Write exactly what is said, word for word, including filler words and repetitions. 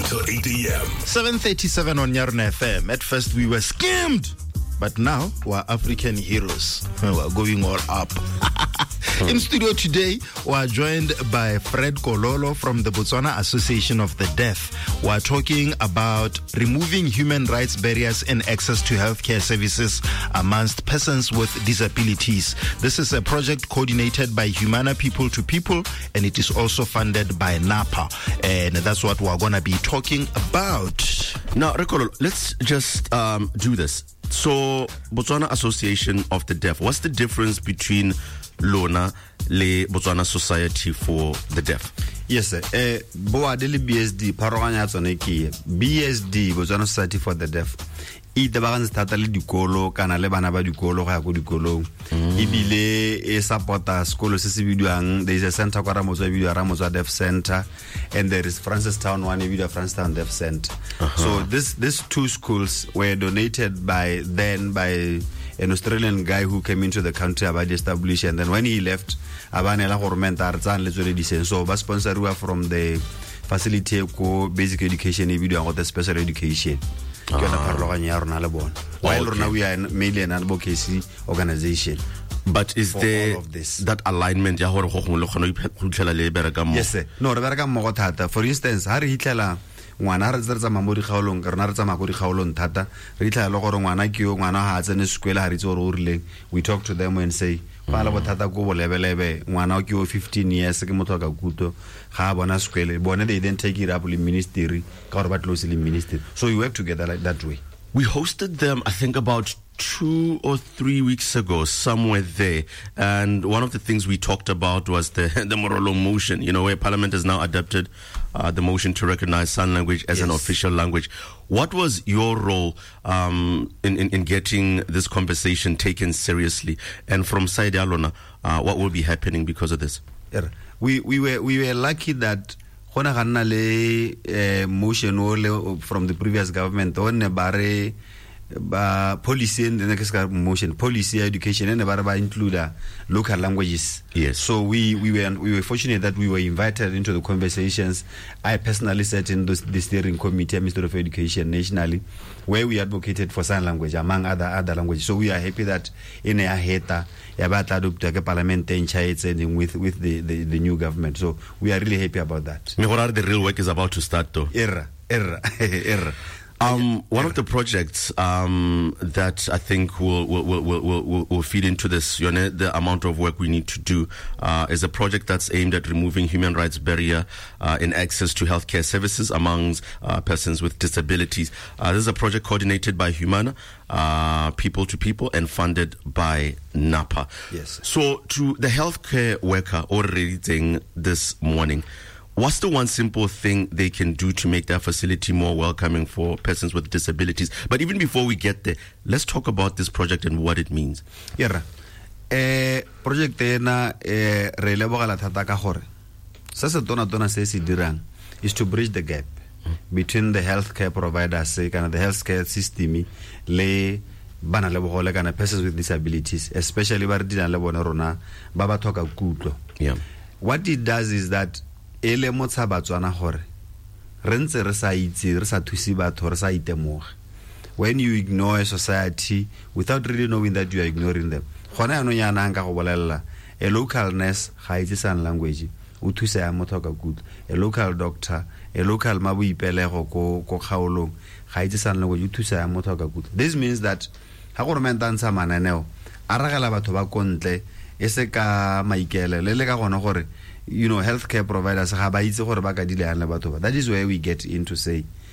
until eight a.m. seven thirty-seven on Yarna F M. At first we were scammed, but now we're African heroes. We're going all up. In studio today, we're joined by Fred Kololo from the Botswana Association of the Deaf. We're talking about removing human rights barriers in access to healthcare services amongst persons with disabilities. This is a project coordinated by Humana People to People, and it is also funded by NAPA. And that's what we're going to be talking about. Now, Rekolo, let's just um, do this. So, Botswana Association of the Deaf, what's the difference between Lona le Botswana Society for the Deaf? Yes, sir. Eh, Boa dele B S D, paroganya tsone ke B S D, Botswana Society for the Deaf. E tebagane stata le dikolo kana le bana ba dikolo ga go dikolong. Ibile e supporta skolo se se bidiwang, there is a center kwa Ramozwa bidiwa Ramozwa Deaf Center, and there is Francistown one bidiwa Francistown Deaf Center. Uh-huh. So this these two schools were donated by then by an Australian guy who came into the country about established, and then when he left, abanela government artsan le tsole disen. So ba sponsor from the facility ko basic education e bidiwa the special education. While now we are mainly an advocacy organization. But is there that alignment? Yes, sir. No, for instance, Harry Hitler. Ngwana re tsa mamodi kgaolong re na re tsa makodi kgaolong thata re tla le gore ngwana ke yo ngwana ha tsene sekwela ha re tso re rile we talk to them and say ba la bothata go bo lebelebe ngwana ke yo fifteen years ke motho ka kuto ga bona sekwele bona they then take it up in ministry ka gore ba close in ministry, so we work together like that way. We hosted them, I think, about two or three weeks ago, somewhere there. And one of the things we talked about was the the Morolo motion, you know, where Parliament has now adopted uh, the motion to recognize sign language as yes. an official language. What was your role um, in, in, in getting this conversation taken seriously? And from Saidi Alona, uh, what will be happening because of this? Yeah. We, we, were, we were lucky that gona ga nna le motion ole from the previous government on bare ba policy and the motion policy education and ba include local languages. Yes. So we we were we were fortunate that we were invited into the conversations. I personally sat in the, the steering committee, Ministry of Education nationally, where we advocated for sign language among other other languages. So we are happy that in a heta about adopted parliament in with with the, the the new government. So we are really happy about that. The real work is about to start, though. Error, error, error. Um, one of the projects um, that I think will will, will, will, will will feed into this, you know, the amount of work we need to do, uh, is a project that's aimed at removing human rights barrier uh, in access to healthcare services amongst uh, persons with disabilities. Uh, this is a project coordinated by Humana, uh, People to People, and funded by NAPA. Yes. So, to the healthcare worker already saying this morning, what's the one simple thing they can do to make their facility more welcoming for persons with disabilities? But even before we get there, let's talk about this project and what it means. Yeah. Eh, project ena eh re lebogela thata ka gore se se tona tona se se dirang is to bridge the gap between the healthcare providers and the healthcare system le bana le bogole kana persons with disabilities, especially ba re dina le bona rona ba ba thoka kutlo. Yeah. What it does is that ele motsa batswana gore re ntse re sa itse re sa thusi batho re sa itemoga. When you ignore a society without really knowing that you are ignoring them, gona ya no nyana nka go bolella a local nurse ga itse sign language o thusa ya motho ka good, a local doctor, a local mabuipelego ko ko kgaolong ga itse sign language o thusa ya motho ka good. This means that ha go romenta ntsha mananeo a ragela batho ba kontle e se ka maikele le le ka gona gore, you know, healthcare providers ga ba itse gore ba ka dileana le batho ba. That is where we get into say